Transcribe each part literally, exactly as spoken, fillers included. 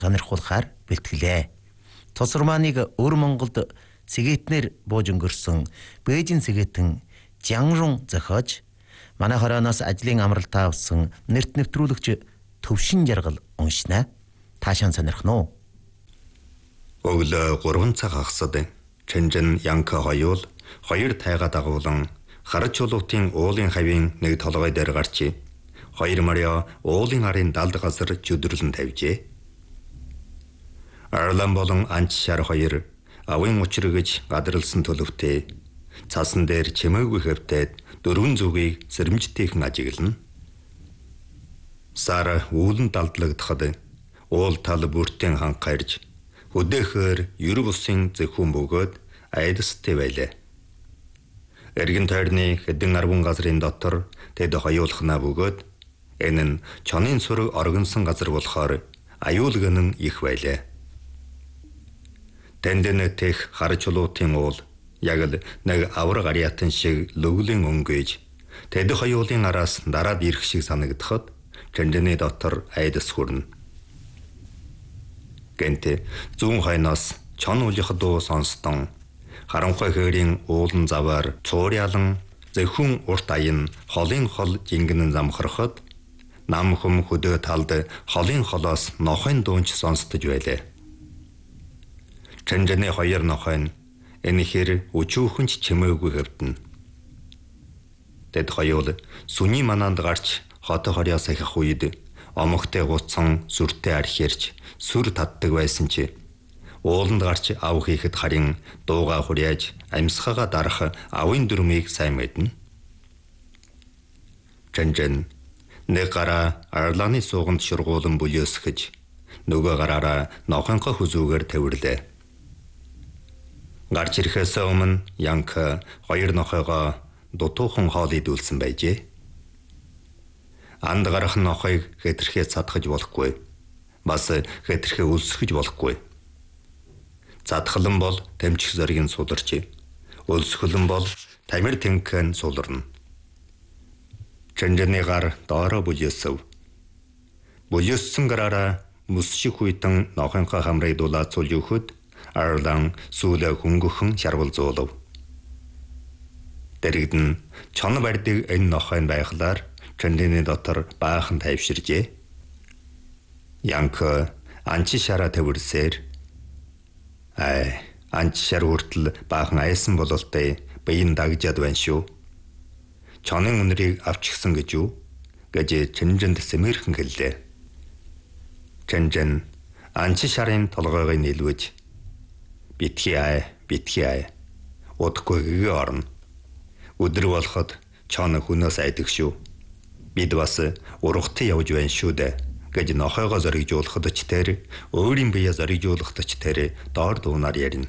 сонирхуулахаар бэлтгэлээ. Тус романыг өвөр Монголд сэгээтнэр бууж өнгөрсөн Бээжин сэгээтэн Жангрун зохиож, манай хорооноос ажлын амралтаа авсан нэрт нэвтрүүлэгч Төвшин Жаргал уншнаа. Таашаан сонирхно уу? Өглөө гурван цаг хагасад Чэнжэн Янка хоёул хоёр тайга дагуулан харж чулуутын уулын хавийн нэг толгой дээр гарч хоёр мариа уулын арын далд газар чөдөрлөн тавьжээ. Арлан болон анч шар хоёр авын учир гэж гадралсан төлөвтэй цасан дээр чимээгүй хөвтөд дөрвөн зүгийг сэрэмжтэйхэн ажиглана. Сара үүлэн далдлагдахад уул тал бүртэн ханхаарж хөдөөхөр ерөв усын зөвхөн бөгөөд айдастай байлаа. Эргэн тойрны хэдэн арван газрын дотор тэд хоёулахнаа бөгөөд энэ нь чонын сүрэг оргонсон газар болохоор аюулган нь их байлаа. Тэндэн тех хар чулуутын уул яг л нэг авраг ариатан шиг лөвлийн өнгөж тэд хоёулын араас дараад ирэх шиг санагдахад Чэнжэний дотор айдас хүрнэ. Гэнтэ зүүн хойноос чон уулих дуу сонстон харанхуй хээрийн уулан заваар цуурьялан зөвхөн урт аян холын хол жингэнэн замхарахад нам хүм хөдөө талд холын холоос нохойн дуунч сонстож байлаа. Чэнжэний хоёр нохойн энэ хэр өчүүхэнч чимээгүй хөвдөн. Тэд хоёул сүний мананд гарч хот хорёос ахих үед омогтой гуцсан сүртэй архирч сүр татдаг байсан чи ууланд гарч ав хийхэд харин дууга хурьяаж амьсгаага дарах авын дүрмийг сайн мэднэ. Чэнжэн нэг гараа арланы сууганд шургуулан бүлөөсгөж нөгөө гараараа нохонхоо хүзүүгээр тавирлаа. Гарч ирэхээс өмнө Янка хоёр нохойгоо дутуухан хоол идүүлсэн байжээ. Анд гарах нохойг хэтэрхээ цадхаж болохгүй. Бас хэтэрхээ өлсгөж болохгүй. Цадхлан бол тэмчих зориг нь суларч, өлсгөлн бол тамир тэнхэн суларна. Чэнжэний гар доороо бүлөөсөв. Бүлөөссөн гараараа мөс шиг хүйтэн нохонхоо хамрыг дулаад цулюөхөд Арлан сүүлээ хөнгөхөн шарвал зуулав. Дэрэгдэн чон бардыг энэ нохойн байхлаар Чэнжэний дотор баахан тайвширжээ. Янка анчи шараа тавирсээр ай анчи шар хүртэл баахан айсан бололтой биеийн дагжаад байна шүү. Чонын үнэрийг авчихсан гэж юу? Гэж Чэнжэнд сэмэрхэн хэллээ. Чэнжэн анчи шарын толгойг нийлвэж битгий ай битгий ай удахгүй гээ орно. Өдөр болоход чон хүнөөс айдаг шүү. Бид бас ургахтай явж байна шүү дээ гэж нохойгоо зоригжуулахад ч тэр өөрийн биеэ зоригжуулахад ч тэр доор дуунаар ярина.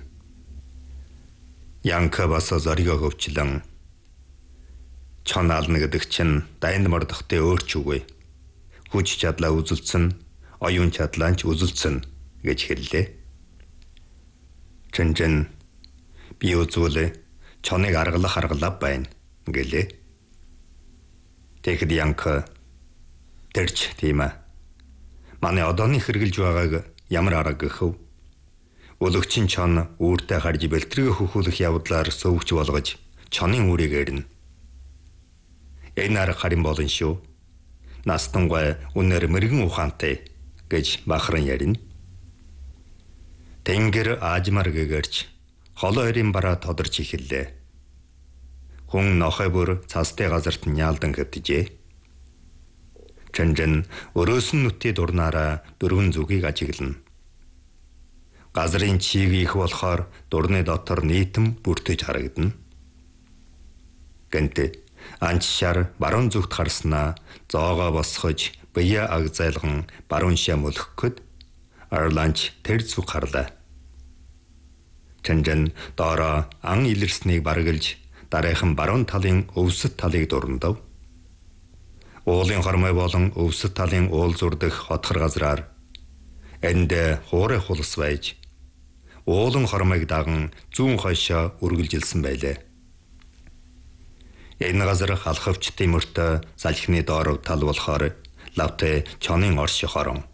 Янка бас зоригоо хөвчлэн чон ална гэдэг чинь дайнд мордохтой өөрч үгүй. Хүч чадлаа үзүүлсэн, оюун чадлаач үзүүлсэн гэж хэллээ. Чэнжэн би үзүүлээ чоныг аргалах аргалаа байна гэлээ. Тэгэхэд Янка тэрч тийм ээ. Манай одооны хэрглэж байгааг ямар арга гэхв? Өлөгчин чон үүртэй харж бэлтрэг хөхүүлэх явдлаар сөвөгч болгож чонын үрийг эрнэ. Энэ арга харин болон шүү. Настангой үнээр мэрэгэн ухаантай гэж бахран ярина. Тэнгэр аажмар гэгэрч холоо хоёрын бараа тодорч ихэллээ. Хүн нохой бүр цастай газарт няалдан хэвдэжээ. Чэнжэн өрөөсөн нүтээ дурнаараа дөрвөн зүгийг ажиглана. Газрын чийг их болохоор дурны дотор нийтэм бүртэж харагдана. Гэнтэ анч шар баруун зүгт харснаа зоогоо босгож бие аг зайлган баруун шам өлөхөд Арланч тэр зүг харлаа. Чэнжэн доороо ан илэрснийг баргалж дараахан баруун талын өвсөт талыг дурандав. Уулын хормой болон өвсөт талын уул зурдах хотхор газраар энд хуурай хулс байж уулын хормойг даган зүүн хойшоо үргэлжилсэн байлаа. Энэ газар халахвчдын мөртөө салхины дооров тал болохоор лавтай чонын орших орон.